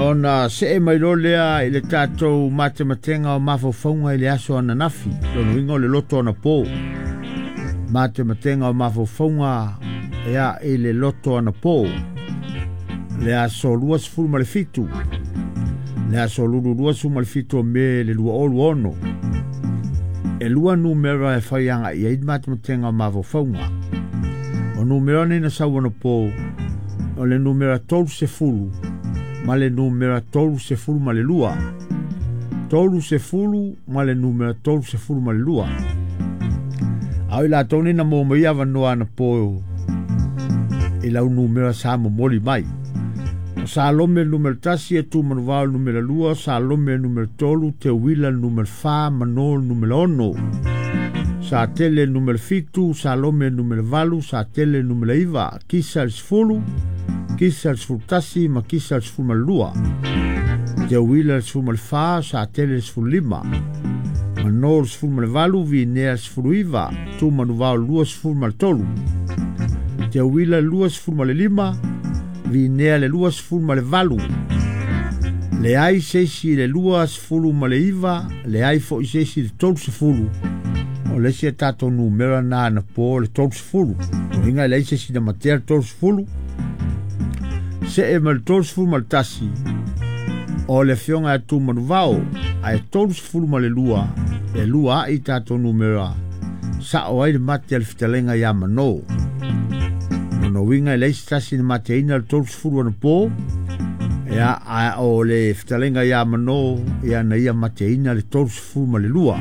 Ona se e mai lo lea i le tātou matematenga o mawhawhaunga i le aso ananafi. Lono ingo le loto ana pō. Matematenga o mawhawhaunga ea i le loto ana pō. Le aso luas fulma le fitu. Le aso lulu luas fulma le fitu me le lua olu ono. E lua numera e whaianga i eid matematenga o mawhawhaunga. O numera ni na sawana pō. O le numera tolu se fulu. Ma le numera tolu se fulu ma le lua. Tolu se fulu ma le numera tolu se fulu ma le lua. Au la toni na mo mai ava noa na po. I lau numera sa mo moli mai. Sa lome numero tasi e tu manuwa numero lua. Sa lome numero tolu te wila numero fa manol numero ono. Sa tele numero fitu. Sa lome numero valu. Sa tele numero iva. Kisa al sfulu. Kisa al sfultasi ma kisa al sfulmalua. Te wila al sfulmalfa sa tele al sfullima. Manor sfulmalvalu vi ne al sfuluiva. Tu manuva lua sfulmaltolu. Te wila lua sfulmalelima vi ne al lua sfulmalvalu. Le ai sesi le lua sfulmaleiva, le ai fo sesi le tolu sfulu. O le se tato numero na po le tolu sfulu. O inga le sesi na mater tolu sfulu. Se e mal tolu sfulu mal tasi. O le fionga tu manuvao. Ai tolu sfulu mal lua. E lua i tato numera. Sa o ai mate al fitalenga ya mano. No winga le tasi na mate ina al tolu sfulu na po. Ya o le fitalenga ya mano. Ya na ia mate ina le tolu sfulu mal lua.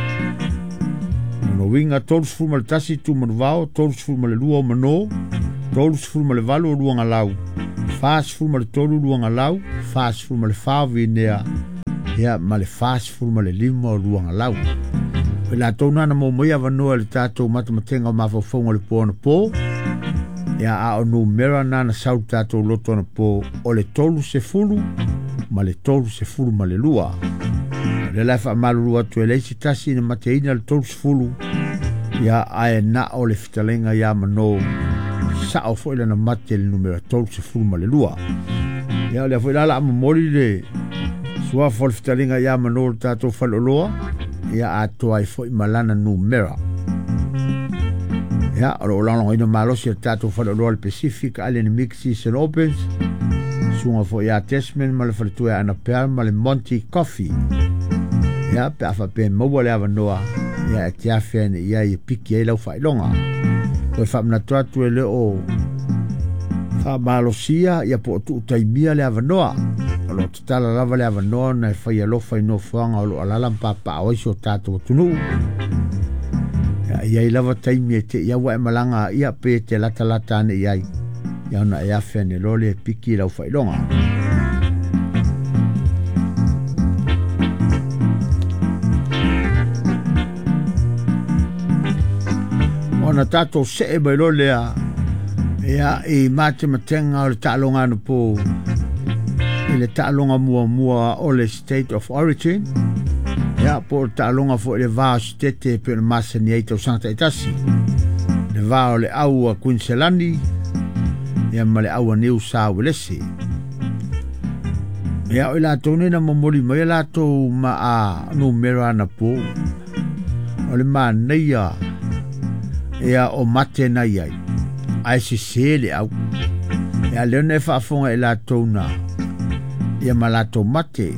No winga tolu sfulu mal tasi tu manuvao. Tolu sfulu mal lua mano. Tolu sfulu mal valu o luanga lau. Fast food ma le tolu luanga lau, fast food ma le whawi nea, ia ma le fast food ma le lima o luanga lau. E la tau nana mo mai avanoa le tātou matamatenga o mawhawhaunga le pō na pō, ia a o numera nana sau tātou loto na pō, o le tolu se fulu, ma le tolu se fulu ma le lua. Le lai wha malulu atu e leisi tasi na mateina le tolu se fulu, ia ae na o le fitalenga ia mano, sa o foi na mate le numero tolu se fulu ma le lua. Ia le foi la mori le sua fol fitalinga ia mano tato faloloa. Ia ato ai foi malana numera. Ia o longo ina malosi tato faloloa le Pacific Island Mixes and Opens. Sunga foi ia Tesman ma le faltu ana per ma le Monty Coffee. Ia pe afa pe mo le avanoa. Ia tia fene ia i piki ai lau fai longa. Koe whamna tuatu e leo whamalosia ia po tu taimia le avanoa. Alo tatala lava le avanoa na e whai alofa i no whanga alo alalam papa o iso tātou tunu. Ia i lava taimia te ia wa e malanga ia pe te lata lata ane iai. Ia ona e awhene lole e piki lau whai longa. Ona tato se e mai lo lea ia i matematenga o le ta'alonga anu po i le ta'alonga mua o le State of Origin ia po le ta'alonga fo le vao stete pe le masa ni eito santa itasi le vao le aua Queensland ia ma le aua New South Wales ia o la tonena momoli mai la to ma a numero ana po o le maneia ia o mate na iai ai se sele au ia leo ne whaafonga e la tona ia ma la to mate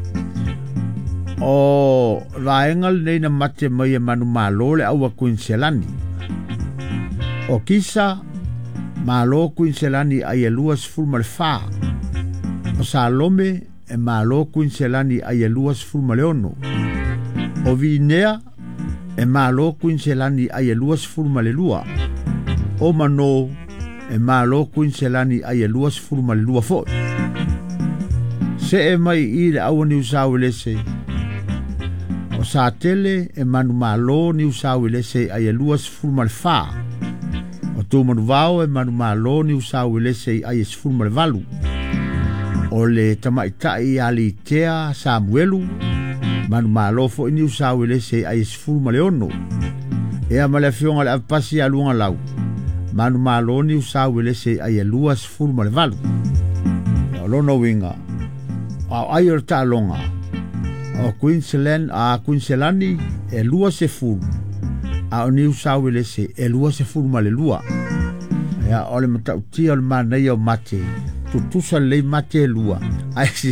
o laengal nei na mate mai e manu malo le au a Queensland o kisa malo Queensland ai e luas fulma le wha o sa lome e malo Queensland ai e luas fulma le ono o vinea e malo Queensland ai e luas fulma le lua. O mano e malo Queensland ai e luas fulma le lua fo. Se e mai i le aua New South Wales. O sa tele e manu malo New South Wales ai e luas fulma le fa. O tu manu vao e manu malo New South Wales ai e fulma le valu. O le tamaitai ali tea Samuelu. Manu malo fo New South Wales ai sfulu ma le ono. Ea ma le fionga le apasi a luanga lau. Manu malo New South Wales ai lua sfulu ma le valu. Ea lono winga. ai o talonga o Queensland a Queenslandi e lua se fulu a o New South Wales e lua se fulu ma le lua ia ole matautia o le manai o mate tutusa lei mate lua ai se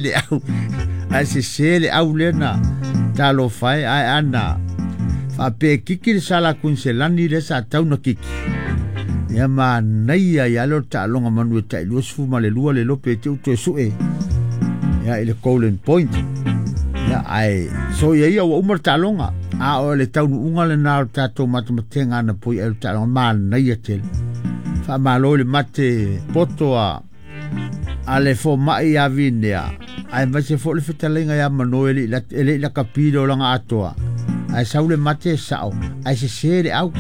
sele au lena talo fai ai ana fa pe kiki le sala Queenslandi le sa tauna kiki ia manai ia lo talonga manu tai lua se fulu ma le lua le lope te uto sue ia ile Golden Point ia ai so ia o umar talonga a o le taunu unga le nao tato matematenga na pui e talonga manai ia tel fa malo le mate poto a le fo mai a vinea ai ma se fo le fetalenga ia manoeli la kapilo langa atoa ai saule mate sao ai se sere au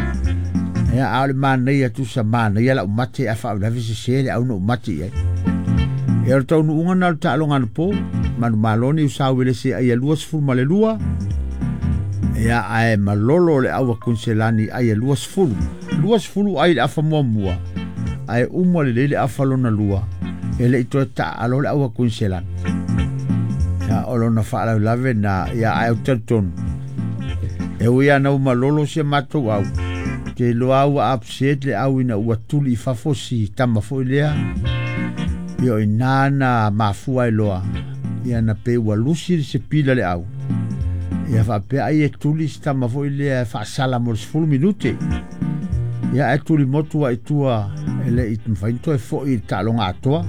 ia au le manai atu sa manai ia la mate a fa la se sere au no mate ia e o taunu unga na talonga na po manu maloni usawe le se ai lua sful ma le lua ia ai malolo le awa Queenslandi ai lua sfulu ai le afa mua ai umo le afa lona lua ele ito ta alo le awa Queenslandi ia olona fa'ala lave na ia ai utatonu e uia na malolo se matou au te loa ua upset le au ina ua tuli i fafosi tama fo lea io inana mafua i loa ia na pe ua lusi se pila le au ia fa pe ai e tuli stama fo ile fa sala mo 10 minute ia e tuli motu ai tua ele it mfainto e fo i talonga atoa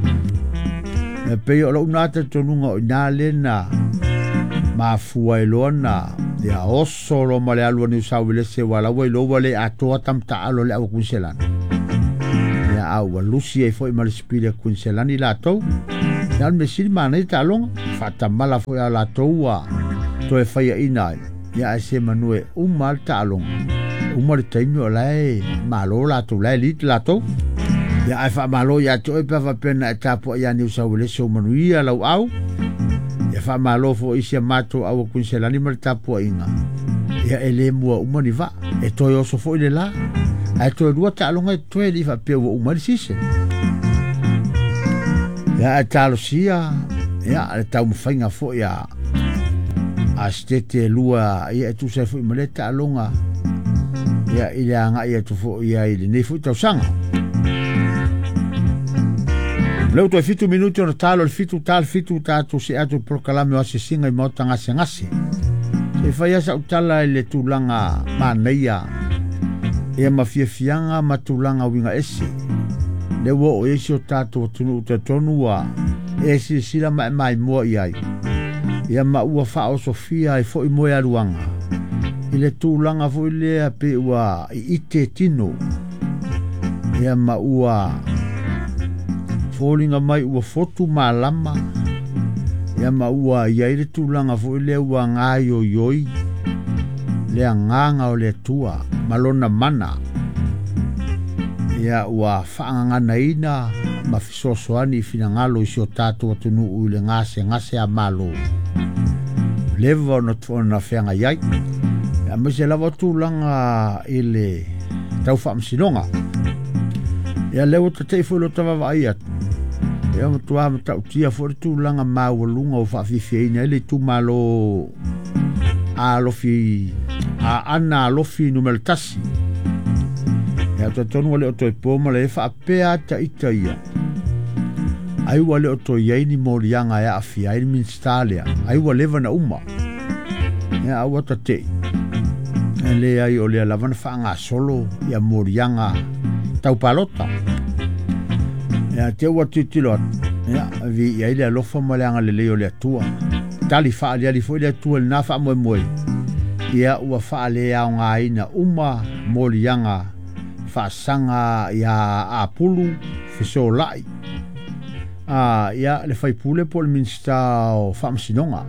e pe o lo nata tonunga o nale na mafua i lona ia oso lo male alu ni usawile se wala wa lo wale atoa tam ta alo le au Queenslandi ia au lusi e fo i male spile Queenslandi la to ia me sil mana talonga fa tamala fo ya la toa to e fai ina ia se manue mal talonga le taimi o lai malo la to lai lit la to ia ai fa malo ya to e pa pena tapo ia ni usawile so manuia lau au ia fa malo fo isia mato au Queenslandi mal tapo inga ia ele mua ni va e to yo so fo ile la ai to dua talonga to e li fa pe ni sise ia talo sia ia le tau mawhainga fo ia a stete lua ia tu se fo i maleta alonga ia ile anga ia tu fo ia ile ne fo tau sanga leu to fitu minuto no talo le fitu tatu se atu prokalame o se singa i mota ngase se fai sa utala ile tulanga maneia ia mafia matulanga winga esi le wo o esi o tato tunu tonu wa esi sila mai mo iai ia ma ua fa o Sofia e fo i mo ya ruanga ile tulanga fo ile pe wa ite tino ia ma ua fallinga mai ua fotu malama ia ma ua ia ile tulanga fo ile ua ngayo yoi le nganga o le tua malona mana ia ua whaanganga ina mafisosoani finangalo isi o tātua tunu uile ngase a malo lewa no tuona whianga iai ia mese lawa tūlanga ile tau whaamsinonga ia lewa ta teifolo tawawa ai atu ia matua matau tia fore tūlanga mawalunga o whaafifia ile tu malo a lofi a ana lofi numeltasi ia tatonu wale o toi pōma le wha apea ta ita ia ai wale o toi yaini morianga ia awhia ini minstalia ai wale vana uma ia awa tate e le ai o lea lavana whaanga solo ia morianga tau palota ia te ua titilo ia vi ia ile alofa maleanga le leo lea tua tali wha alia li fo lea tua le na wha moe ia ua wha lea o ngā ina uma morianga whaasanga ia apulu fiso lai ia le whaipule po le minsta o whaamsinonga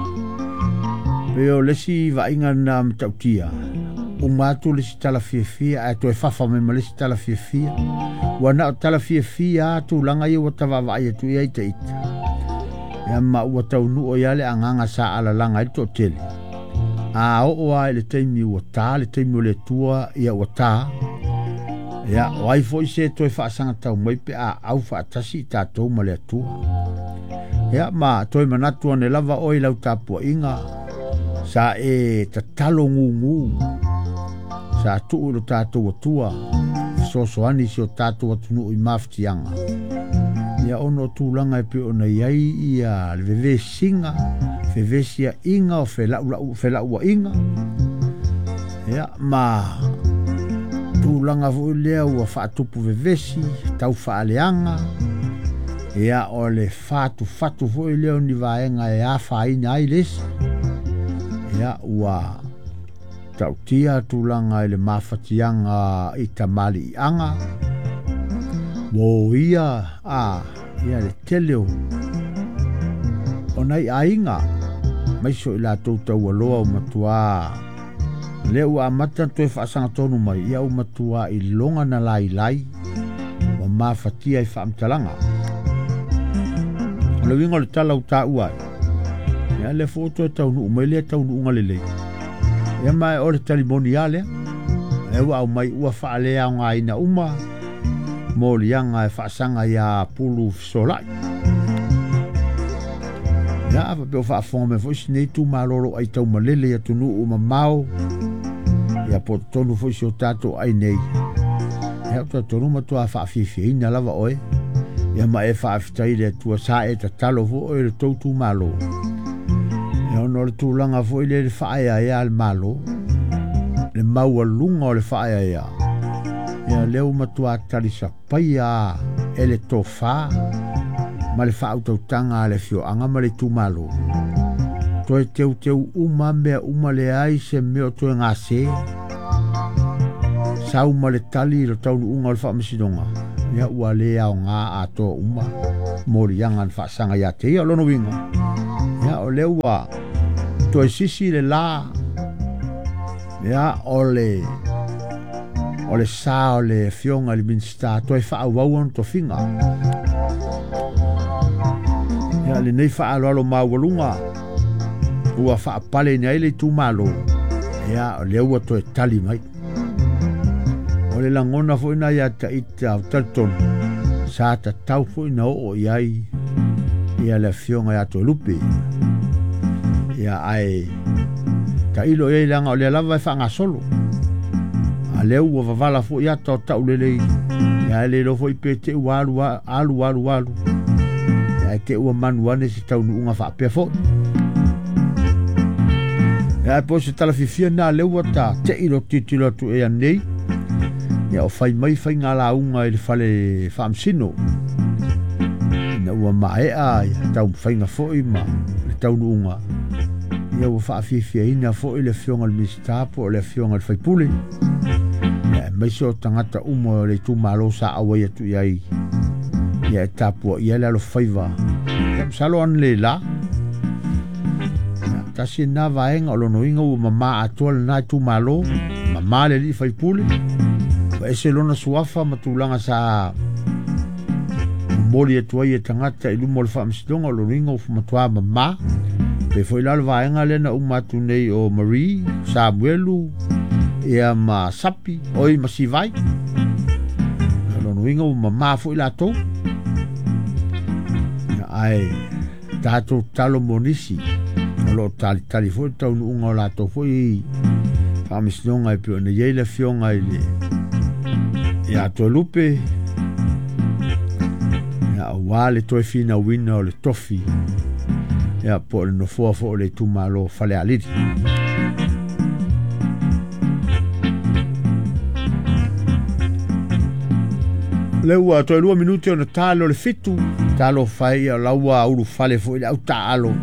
peo lesi vainga na mtautia umatu lesi tala fia a to e whafa me lesi tala fia wana o tala fia tu langa i wata vavai tu ia ita ia ma ua taunu o ia le anganga sa ala langa i to tele a o le teimi wata le teimi o le tua ia wata ia wai foi se toi whaasanga tau mai pe a au whaatasi tātou ma le atua Ia ma toi manatu ane lava oi lau tapua inga. Sa e tatalo ngungu. Sa tuu lo tātou atua. Sosoani si o tātou atunu i maftianga. Ia ono tūlanga e pe ona iai ia le veve singa. Fevesia inga o felau inga. Ia ma tūlanga vo lea ua whaatupu vevesi. Tau whaaleanga. Ia o le fatu vo leo ni vaenga e a whaina ai lesi. Ia ua tautia tūlanga i le mawhatianga i tamali i anga. Wo ia ia le teleo. O nei ainga. Maiso i la tau aloa o matua. Leo a mata toi whaasanga tonu mai. Ia o matua i longa na lai. O mawhatia i whaamtalanga. Le wingo le tala uta uai. Ia le foto e taunu umai le taunu unga le lei. Ia mai o le talimoniale. Ewa au mai ua whaalea o ngā ina uma. Mo lianga e whaasanga ia pulu fisolai. Ia awa peo whaafonga me foisi nei tu malolo ai tau malele ia tunu uma mau. Ia po tonu foisi o tato ai nei. Ia tua tonu matua whaafifia ina lava oe. Ia ma e whaafitai le tua sa e ta talo vo o le tautu malo. Ia ono le tūlanga vo i le whaaya ea le malo. Le maua lunga o le whaaya ea. Ia leo matua talisa paia e le tofa. Ma le whautautanga le fio anga ma le tu malo. Toi teu uma mea uma le ai se meo toi ngase. Sau ma le tali lo taunu unga le whaamasidonga. Ia ua lea o ngā ato uma. Mori yangan whaasanga ia te ia lono winga. Ia o leo wa. Toi sisi le la. Ia o le sa o le fionga le minsta. Toi whaawauan to finga. Ia le nei whaaloalo mawalunga. Ua whaapale ni aile tu malo. Ia o leo wa toi tali mai. O le langona fo ina ia ta ita au talton. Sa ta tau fo ina o iai. Ia le fionga ia to lupe. Ia ai. Ta ilo ia ilanga o le lava e whanga solo. A leu o vavala fo ia ta o tau lelei. Ia le lo fo i pe te ua alu. Ia te ua manuane si tau nuunga whaapea fo. Ia po se tala fifia na leu a ta te ilo titilo tu ea nei. Ia o fai mai fai ngā launga i le fale whaamsino. Ina ua maea ia tau mwhainga foi ma le tau nuunga. Ia ua whaafifia ina foi le fionga le mistapo o le fionga le whaipule. Ia mai so tangata umo le tu malo sa awai atu iai. Ia e tapua ia le alo whaiva. Ia msalo an le la. Ia tasi na vaenga o lono inga ua mama atua le nai tu malo. Mama le li whaipule. E se lona suafa matulanga sa moli e tuai e tangata i lumo le whaamsidonga o loringa o matua mama. Pe foi lalo vaenga lena umatu nei o Marie, Samuelu, ea ma Sapi, oi ma Sivai. Loringa o mama foi lato. Ai, tato talo monisi. Alo tali foi tau nuunga o lato foi whaamsidonga e pio na yeila fionga i le. Ia to lupe. Ia wale toi fina wina o le tofi. Ia po le no fo le tu malo fale aliri. Leua to 2 minuti o na talo le fitu. Talo fai o laua uru fale fo ile au talo.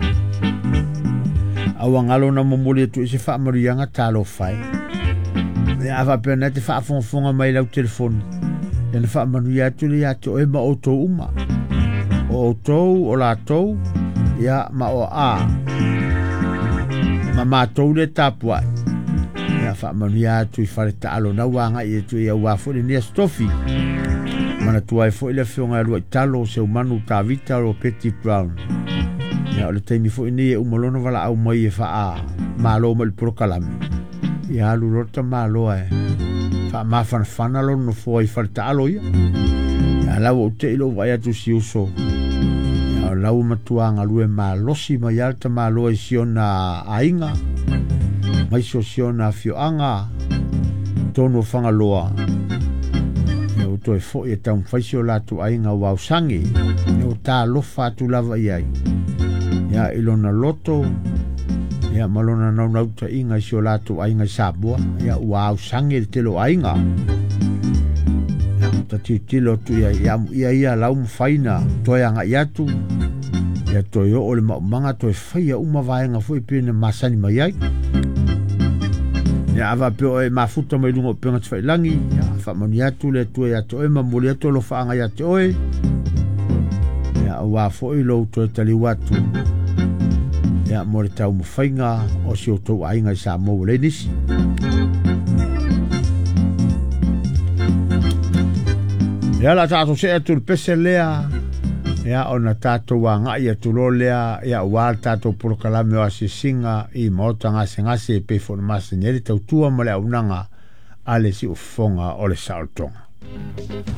Au ngalo na momoli tu se fa marianga talo fai. Ia va pena te fa fonfonga mai lau telefoni. Ia na fa manu ia tu le atu e ma oto uma. O tou o la tou. Ia ma o a. Ma ma tou le tapua. Ia fa manu ia tu i fale talo na wanga i tu ia wafo le nia stofi. Mana tu ai fo ile fionga lua talo se umanu ta vita o Petty Brown. Ia o le taimi fo ini e umalono wala au mai e fa a. Malo ma le prokalami. Ia alu rota malo e. Fa mafana fana lo no fo i falta alo ia. Ia lau o te ilo vai atu si uso. Ia o lau matuanga lue ma losi mai alta ma loa siona ainga mai so siona fioanga tono fanga loa o to e fo e taun faisio la tu ainga wa usangi o ta lofa tu lava iai ya ilona loto ya malona na nauta inga sio la tu ainga sabua ya wa usangi te lo ainga ya tati tilo tu ya lau mfaina to ya nga yatu ya to yo o le manga to e faia uma vaenga foi pene masani mai ai ya ava peo e mafuta mai lungo penga tfai langi ya fa maniatu le tu ya to e mamoliato lo fa anga ya te oe ya wa foi lo to tali watu ya mo le tau mawhainga o si o tau ainga sa mo le nisi ya la tato se atu le pese lea ya ona tato wa ngai atu lo lea ya wa tato porokalame o asisinga i maota ngase e pe fona masa nere tau tua mo le aunanga ale si ufonga o le saotonga